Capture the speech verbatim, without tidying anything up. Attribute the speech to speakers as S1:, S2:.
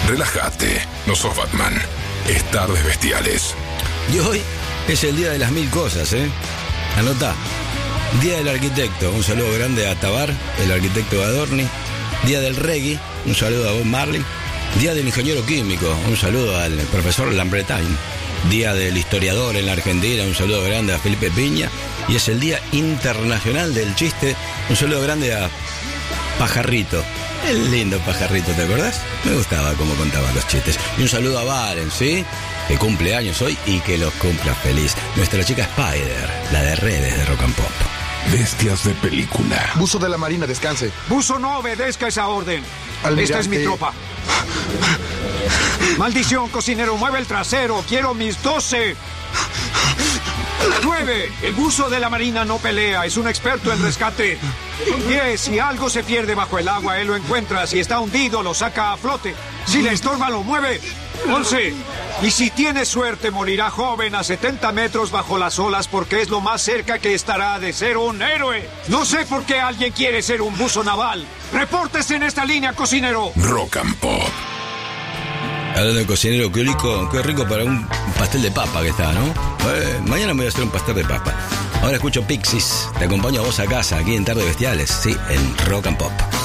S1: Relájate, no sos Batman. Es Tardes Bestiales.
S2: Y hoy es el día de las mil cosas, ¿eh? Anotá. Día del arquitecto, un saludo grande a Tabar, el arquitecto de Adorni. Día del reggae, un saludo a Bob Marley. Día del ingeniero químico, un saludo al profesor Lambretain. Día del historiador en la Argentina, un saludo grande a Felipe Piña. Y es el Día Internacional del Chiste, un saludo grande a Pajarrito. El lindo Pajarrito, ¿te acordás? Me gustaba cómo contaba los chistes. Y un saludo a Valen, ¿sí? Que cumple años hoy y que los cumpla feliz. Nuestra chica Spider, la de redes de Rock and Pop.
S1: Bestias de película.
S3: Buzo de la Marina, descanse.
S4: Buzo, no obedezca esa orden.
S3: Almirante.
S4: Esta es mi tropa. Maldición, cocinero, mueve el trasero. Quiero mis doce. Nueve. El buzo de la Marina no pelea. Es un experto en rescate. Diez. Si algo se pierde bajo el agua, él lo encuentra. Si está hundido, lo saca a flote. Si le estorba, lo mueve. Once. Y si tiene suerte, morirá joven a setenta metros bajo las olas porque es lo más cerca que estará de ser un héroe. No sé por qué alguien quiere ser un buzo naval. Repórtese en esta línea, cocinero.
S1: Rock and Pop.
S2: Hablando de cocinero, qué rico, qué rico para un pastel de papa que está, ¿no? Eh, mañana me voy a hacer un pastel de papa. Ahora escucho Pixies. Te acompaño a vos a casa, aquí en Tardes Bestiales, sí, en Rock and Pop.